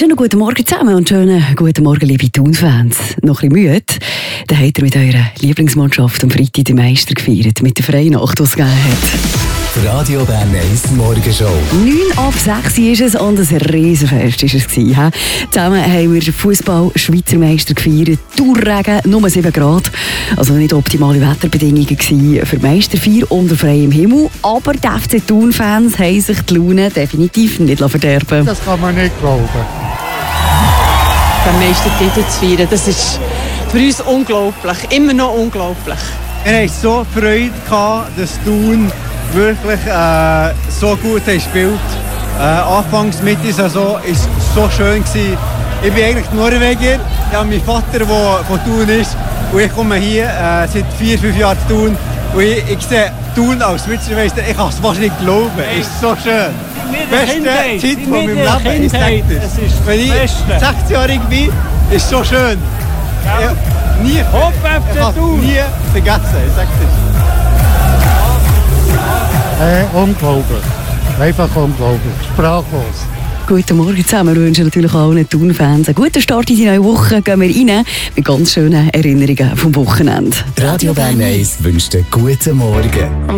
schönen guten Morgen zusammen und schönen guten Morgen, liebe Thun-Fans. Noch ein bisschen müde? Dann habt ihr mit eurer Lieblingsmannschaft am Freitag den Meister gefeiert, mit der Freinacht, die es gegeben hat. Radio Bern 1 Morgenshow. 9 ab 6 ist es und ein Riesenfest war es. Zusammen haben wir Fußball-Schweizer Meister gefeiert. Durchregen, nur 7 Grad. Also nicht optimale Wetterbedingungen gewesen für Meisterfeier unter freiem Himmel. Aber die FC Thun-Fans haben sich die Laune definitiv nicht verderben. Das kann man nicht glauben. Den Meistertitel zu feiern, das ist für uns unglaublich. Immer noch unglaublich. Wir hatten so Freude gehabt, dass Thun wirklich so gut gespielt. Anfangs Mitte Saison war es so schön gewesen. Ich bin eigentlich Norweger. Ich habe meinen Vater, der von Thun ist. Und ich komme hier seit 4-5 Jahren zu Thun. Und ich sehe Thun als Schweizer Meister. Ich kann es fast nicht glauben. Es ist so schön. Die beste Zeit von meinem Leben. Ich sage das. Wenn ich 16-jährig bin, ist es so schön. Ja. Ich habe es nie vergessen. Ich sage das. Unglaublich. Einfach unglaublich. Sprachlos. Guten Morgen zusammen. Wir wünschen natürlich allen Thun-Fans einen guten Start in die neue Woche. Gehen wir rein mit ganz schönen Erinnerungen vom Wochenende. Radio Bern 1 wünscht einen guten Morgen.